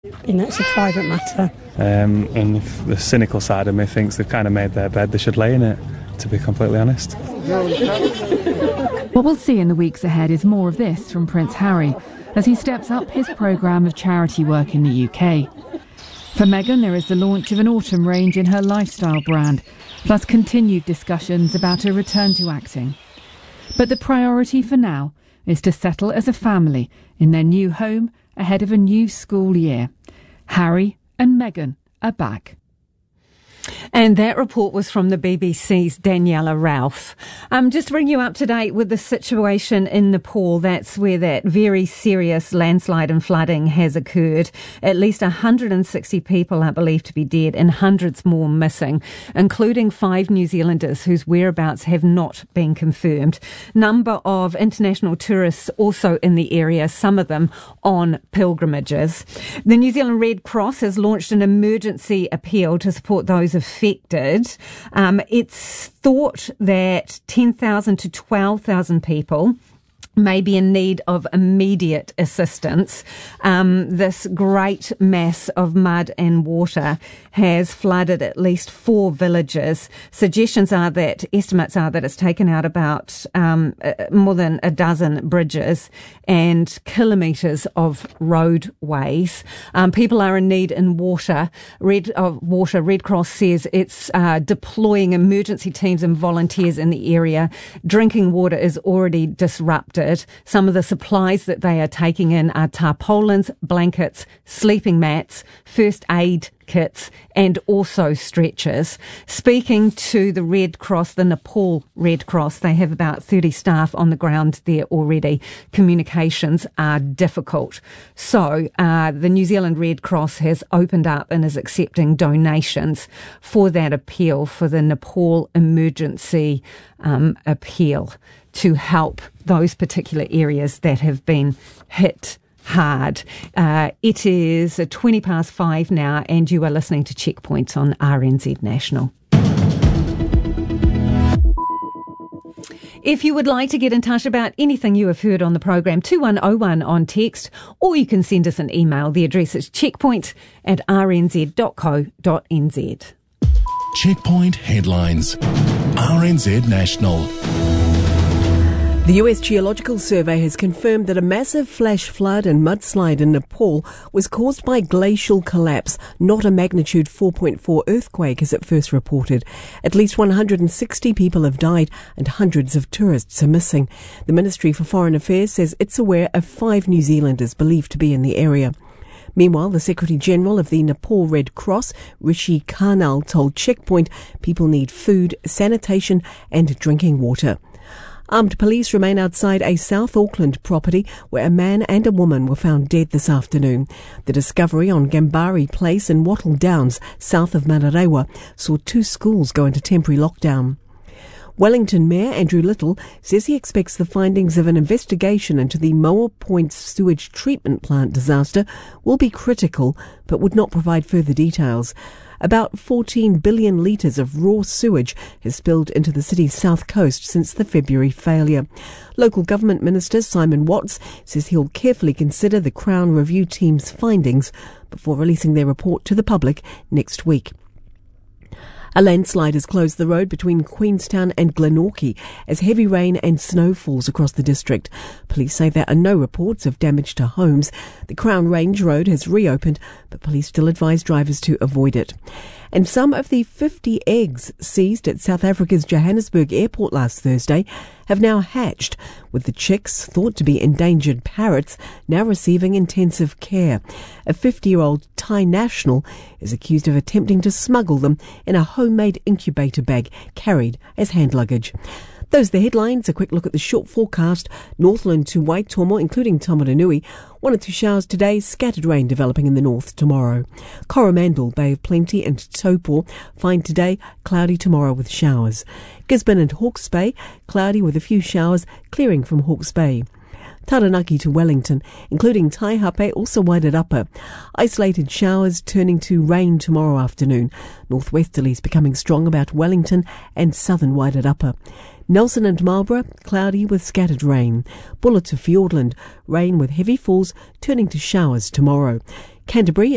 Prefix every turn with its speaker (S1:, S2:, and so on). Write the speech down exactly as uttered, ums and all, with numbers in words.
S1: You know, it's a private matter.
S2: Um, and if the cynical side of me thinks they've kind of made their bed, they should lay in it, to be completely honest.
S3: What we'll see in the weeks ahead is more of this from Prince Harry as he steps up his programme of charity work in the U K. For Meghan, there is the launch of an autumn range in her lifestyle brand, plus continued discussions about a return to acting. But the priority for now is to settle as a family in their new home ahead of a new school year. Harry and Meghan are back.
S4: And that report was from the B B C's Daniela Ralph. Um, just to bring you up to date with the situation in Nepal, that's where that very serious landslide and flooding has occurred. At least one hundred sixty people are believed to be dead and hundreds more missing, including five New Zealanders whose whereabouts have not been confirmed. Number of international tourists also in the area, some of them on pilgrimages. The New Zealand Red Cross has launched an emergency appeal to support those affected. Um, it's thought that ten thousand to twelve thousand people may be in need of immediate assistance. Um, this great mass of mud and water has flooded at least four villages. Suggestions are that, estimates are that it's taken out about um, more than a dozen bridges and kilometres of roadways. Um, people are in need in water. Red of uh, water. Red Cross says it's uh, deploying emergency teams and volunteers in the area. Drinking water is already disrupted. Some of the supplies that they are taking in are tarpaulins, blankets, sleeping mats, first aid kits, and also stretchers. Speaking to the Red Cross, the Nepal Red Cross, they have about thirty staff on the ground there already. Communications are difficult. So uh, the New Zealand Red Cross has opened up and is accepting donations for that appeal, for the Nepal emergency um, appeal, to help those particular areas that have been hit hard. Uh, it is twenty past five now, and you are listening to Checkpoints on R N Z National. If you would like to get in touch about anything you have heard on the program, two one oh one on text, or you can send us an email. The address is checkpoint at r n z dot co dot n z.
S5: Checkpoint headlines. R N Z National.
S6: The U S Geological Survey has confirmed that a massive flash flood and mudslide in Nepal was caused by glacial collapse, not a magnitude four point four earthquake as it first reported. At least one hundred sixty people have died and hundreds of tourists are missing. The Ministry for Foreign Affairs says it's aware of five New Zealanders believed to be in the area. Meanwhile, the Secretary-General of the Nepal Red Cross, Rishi Karnal, told Checkpoint people need food, sanitation and drinking water. Armed police remain outside a South Auckland property where a man and a woman were found dead this afternoon. The discovery on Gambari Place in Wattle Downs, south of Manarewa, saw two schools go into temporary lockdown. Wellington Mayor Andrew Little says he expects the findings of an investigation into the Moa Point sewage treatment plant disaster will be critical, but would not provide further details. About fourteen billion litres of raw sewage has spilled into the city's south coast since the February failure. Local Government Minister Simon Watts says he'll carefully consider the Crown Review team's findings before releasing their report to the public next week. A landslide has closed the road between Queenstown and Glenorchy as heavy rain and snow falls across the district. Police say there are no reports of damage to homes. The Crown Range Road has reopened, but police still advise drivers to avoid it. And some of the fifty eggs seized at South Africa's Johannesburg airport last Thursday have now hatched, with the chicks, thought to be endangered parrots, now receiving intensive care. A fifty-year-old Thai national is accused of attempting to smuggle them in a homemade incubator bag carried as hand luggage. Those are the headlines. A quick look at the short forecast. Northland to Waitomo, including Tamaranui. One or two showers today, scattered rain developing in the north tomorrow. Coromandel, Bay of Plenty and Taupo, fine today, cloudy tomorrow with showers. Gisborne and Hawke's Bay, cloudy with a few showers, clearing from Hawke's Bay. Taranaki to Wellington, including Taihape, also Wairarapa Upper. Isolated showers turning to rain tomorrow afternoon. Northwesterlies becoming strong about Wellington and southern Wairarapa Upper. Nelson and Marlborough, cloudy with scattered rain. Buller to Fiordland, rain with heavy falls turning to showers tomorrow. Canterbury